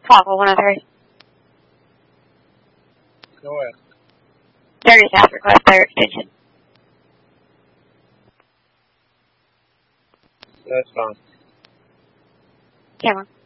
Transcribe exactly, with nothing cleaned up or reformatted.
Call one oh three. Go ahead. Dirty South request their extension. That's fine. Camera.